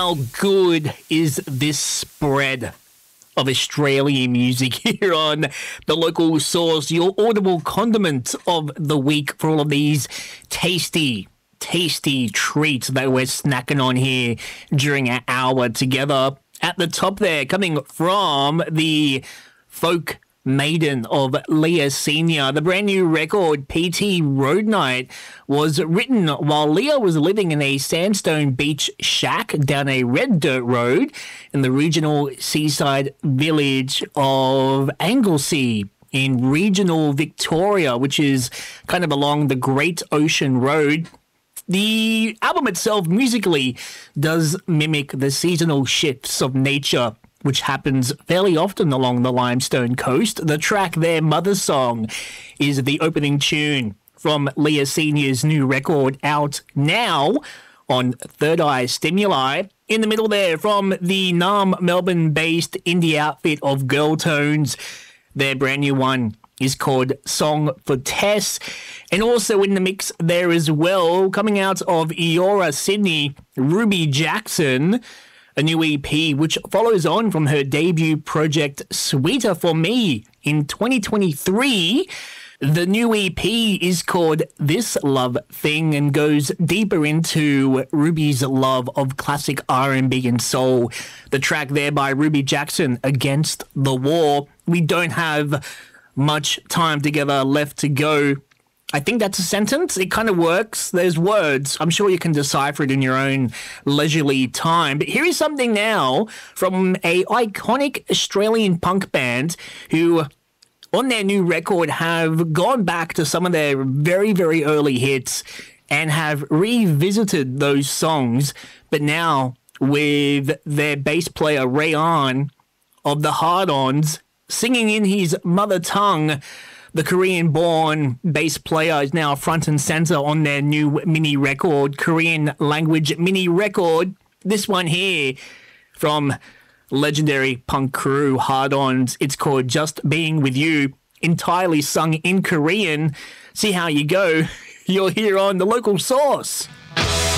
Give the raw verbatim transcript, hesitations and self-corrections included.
How good is this spread of Australian music here on The Local Source, your audible condiment of the week for all of these tasty, tasty treats that we're snacking on here during our hour together. At the top there, coming from the folk maiden of Leah Senior, the brand new record P T Road Night was written while Leah was living in a sandstone beach shack down a red dirt road in the regional seaside village of Anglesea in regional Victoria, which is kind of along the Great Ocean Road. The album itself musically does mimic the seasonal shifts of nature, which happens fairly often along the Limestone Coast. The track there, Mother Song, is the opening tune from Leah Senior's new record out now on Third Eye Stimuli. In the middle there, from the Naarm, Melbourne-based indie outfit of Girl Tones, their brand new one is called Song for Tess. And also in the mix there as well, coming out of Eora, Sydney, Ruby Jackson, a new E P which follows on from her debut project Sweeter For Me in twenty twenty-three. The new E P is called This Love Thing and goes deeper into Ruby's love of classic R and B and soul. The track there by Ruby Jackson, Against the War. We don't have much time together left to go. I think that's a sentence. It kind of works. There's words. I'm sure you can decipher it in your own leisurely time. But here is something now from a iconic Australian punk band who, on their new record, have gone back to some of their very, very early hits and have revisited those songs, but now with their bass player Rayon of the Hard-Ons singing in his mother tongue. The Korean-born bass player is now front and center on their new mini record, Korean language mini record. This one here from legendary punk crew Hard-Ons. It's called Just Being With You, entirely sung in Korean. See how you go. You're here on The Local Source.